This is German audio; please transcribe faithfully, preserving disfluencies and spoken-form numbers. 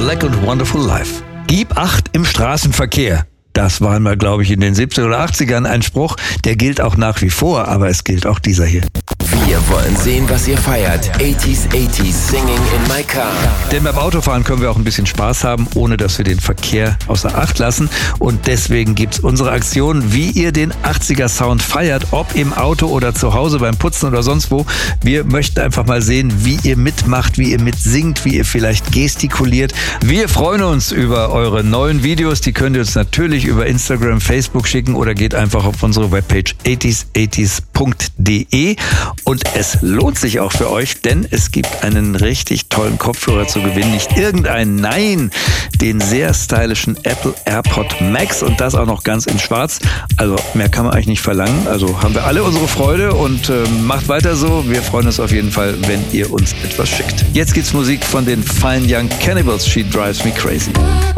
Black and Wonderful Life. Gib Acht im Straßenverkehr. Das war mal, glaube ich, in den siebziger oder achtzigern ein Spruch, der gilt auch nach wie vor, aber es gilt auch dieser hier. Wir wollen sehen, was ihr feiert. achtziger, achtziger, singing in my car. Denn beim Autofahren können wir auch ein bisschen Spaß haben, ohne dass wir den Verkehr außer Acht lassen. Und deswegen gibt's unsere Aktion, wie ihr den achtziger-Sound feiert, ob im Auto oder zu Hause beim Putzen oder sonst wo. Wir möchten einfach mal sehen, wie ihr mitmacht, wie ihr mitsingt, wie ihr vielleicht gestikuliert. Wir freuen uns über eure neuen Videos. Die könnt ihr uns natürlich über Instagram, Facebook schicken oder geht einfach auf unsere Webpage achtziger achtziger punkt de. Und es lohnt sich auch für euch, denn es gibt einen richtig tollen Kopfhörer zu gewinnen. Nicht irgendeinen, nein, den sehr stylischen Apple AirPod Max und das auch noch ganz in schwarz. Also mehr kann man eigentlich nicht verlangen. Also haben wir alle unsere Freude und äh, macht weiter so. Wir freuen uns auf jeden Fall, wenn ihr uns etwas schickt. Jetzt gibt's Musik von den Fine Young Cannibals. She Drives Me Crazy.